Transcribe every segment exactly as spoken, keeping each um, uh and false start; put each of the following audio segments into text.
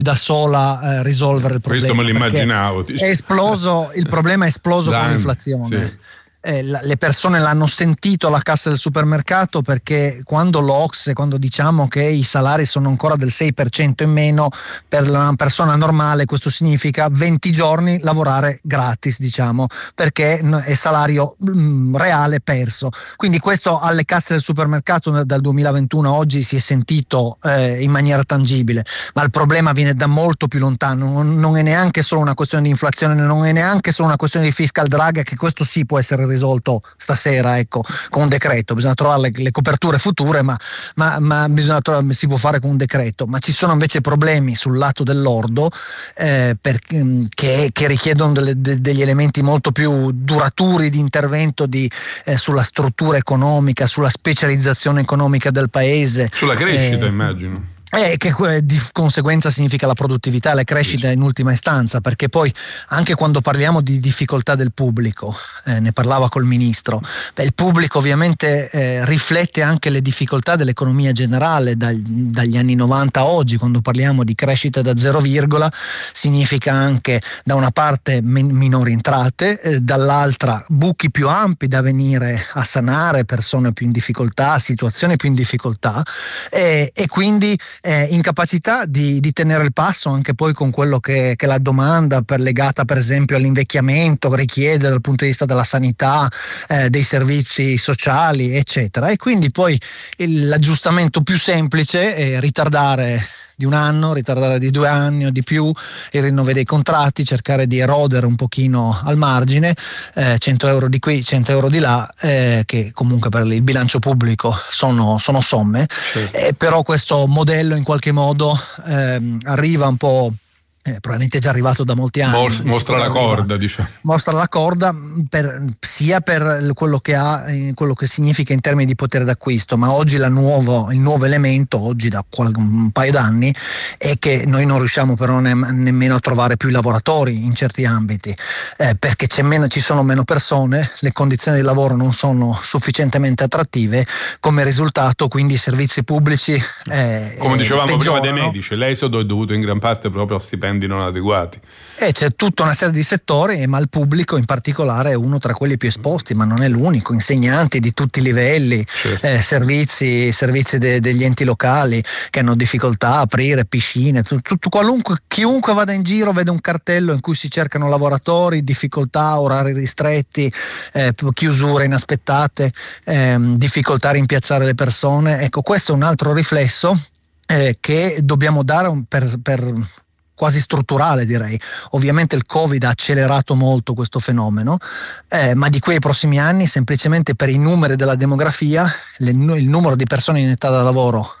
da sola eh, risolvere il problema. Questo me l'immaginavo. È esploso, il problema è esploso Dai, con l'inflazione. sì. Eh, la, le persone l'hanno sentito alla cassa del supermercato, perché quando l'Ocse, quando diciamo che i salari sono ancora del sei per cento in meno per una persona normale, questo significa venti giorni lavorare gratis, diciamo, perché è salario mh, reale perso. Quindi questo alle casse del supermercato dal duemilaventuno a oggi si è sentito eh, in maniera tangibile, ma il problema viene da molto più lontano. Non, non è neanche solo una questione di inflazione, non è neanche solo una questione di fiscal drag, che questo sì può essere risolto stasera, ecco, con un decreto. Bisogna trovare le, le coperture future, ma, ma, ma bisogna trovare, si può fare con un decreto. Ma ci sono invece problemi sul lato del lordo eh, per, che, che richiedono delle, de, degli elementi molto più duraturi di intervento di, eh, sulla struttura economica, sulla specializzazione economica del paese, sulla crescita, eh, immagino. Eh, che di conseguenza significa la produttività, la crescita in ultima istanza, perché poi anche quando parliamo di difficoltà del pubblico, eh, ne parlava col ministro, beh, il pubblico ovviamente eh, riflette anche le difficoltà dell'economia generale dal, dagli anni novanta a oggi. Quando parliamo di crescita da zero virgola significa anche da una parte min- minori entrate, eh, dall'altra buchi più ampi da venire a sanare, persone più in difficoltà, situazioni più in difficoltà, eh, e quindi Eh, incapacità di, di tenere il passo anche poi con quello che, che la domanda per legata per esempio all'invecchiamento richiede dal punto di vista della sanità, eh, dei servizi sociali, eccetera. E quindi poi il, l'aggiustamento più semplice è ritardare di un anno, ritardare di due anni o di più il rinnovo dei contratti, cercare di erodere un pochino al margine, eh, cento euro di qui, cento euro di là, eh, che comunque per il bilancio pubblico sono, sono somme, certo. eh, però questo modello in qualche modo ehm, arriva un po'. Eh, probabilmente è già arrivato da molti anni. Mos- mostra la corda, diciamo. Mostra la corda per, sia per quello che ha, eh, quello che significa in termini di potere d'acquisto, ma oggi la nuovo, il nuovo elemento, oggi da qual- un paio d'anni, è che noi non riusciamo però ne- nemmeno a trovare più lavoratori in certi ambiti, eh, perché c'è meno, ci sono meno persone, le condizioni di lavoro non sono sufficientemente attrattive, come risultato quindi i servizi pubblici eh, come dicevamo eh, prima dei medici, l'esodo è dovuto in gran parte proprio a stipendi non adeguati. E c'è tutta una serie di settori, ma il pubblico in particolare è uno tra quelli più esposti, ma non è l'unico. Insegnanti di tutti i livelli, certo. eh, servizi, servizi de, degli enti locali che hanno difficoltà a aprire, piscine, tutto, tutto, qualunque, chiunque vada in giro vede un cartello in cui si cercano lavoratori, difficoltà, orari ristretti, eh, chiusure inaspettate, eh, difficoltà a rimpiazzare le persone. Ecco, questo è un altro riflesso eh, che dobbiamo dare un, per, per quasi strutturale, direi. Ovviamente il Covid ha accelerato molto questo fenomeno, eh, ma di qui ai prossimi anni, semplicemente per i numeri della demografia, le, il numero di persone in età da lavoro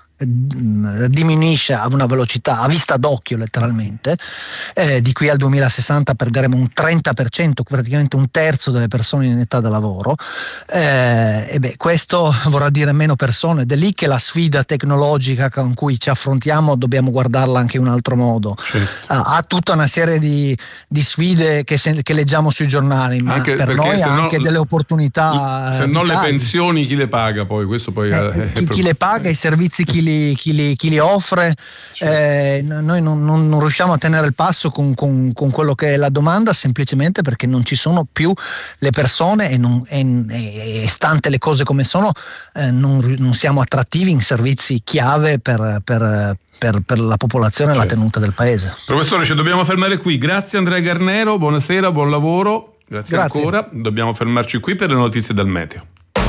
diminuisce a una velocità a vista d'occhio letteralmente, eh, di qui al duemilasessanta perderemo un trenta per cento, praticamente un terzo delle persone in età da lavoro, eh, e beh, questo vorrà dire meno persone, ed è lì che la sfida tecnologica con cui ci affrontiamo dobbiamo guardarla anche in un altro modo. Certo. Ha, ha tutta una serie di, di sfide che, se, che leggiamo sui giornali, ma anche per noi ha anche no, delle opportunità. Se non vitali. Le pensioni chi le paga poi? Questo poi eh, è chi, chi le paga, i servizi chi li Chi li, chi li offre, certo. eh, noi non, non, non riusciamo a tenere il passo con, con, con quello che è la domanda, semplicemente perché non ci sono più le persone e, non, e, e stante le cose come sono, eh, non, non siamo attrattivi in servizi chiave per, per, per, per la popolazione e certo. la tenuta del paese. Professore, ci dobbiamo fermare qui. Grazie Andrea Garnero, buonasera, buon lavoro. Grazie, Grazie ancora. Dobbiamo fermarci qui per le notizie del meteo.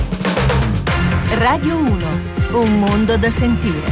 Radio uno. Un mondo da sentire.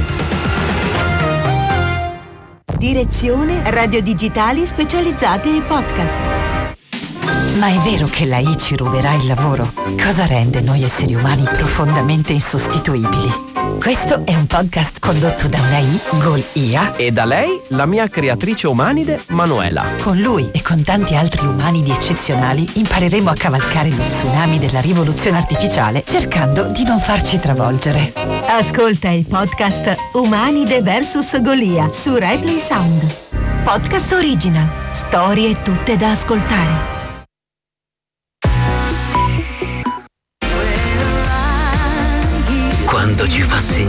Direzione Radio Digitali specializzati ai podcast. Ma è vero che l'A I ci ruberà il lavoro? Cosa rende noi esseri umani profondamente insostituibili? Questo è un podcast condotto da una I, Gol I A, e da lei, la mia creatrice umanide, Manuela. Con lui e con tanti altri umanidi eccezionali impareremo a cavalcare lo tsunami della rivoluzione artificiale, cercando di non farci travolgere. Ascolta il podcast Umanide versus Golia su Replay Sound. Podcast original. Storie tutte da ascoltare. Quando ci fa sentire